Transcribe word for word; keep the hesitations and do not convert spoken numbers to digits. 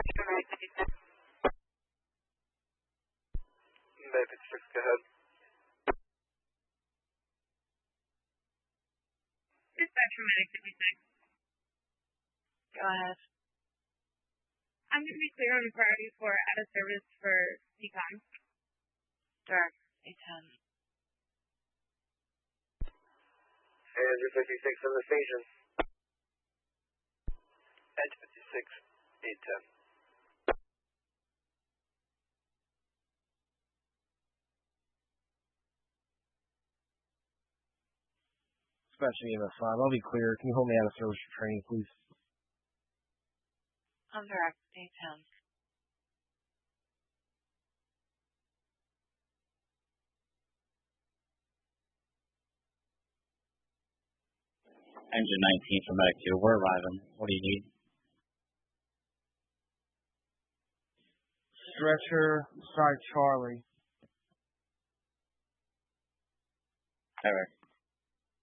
Med fifty-six, go ahead. Dispatch from Medic fifty-six. Go ahead. I'm going to be clear on priority for out of service for C COM. Direct, eight ten. Andrew fifty-six in the station. Edge fifty-six, eight ten. Dispatch E M S five, I'll be clear. Can you hold me out of service for training, please? I'm direct, eight ten. Engine nineteen from Medic two, we're arriving. What do you need? Stretcher, side Charlie. Eric.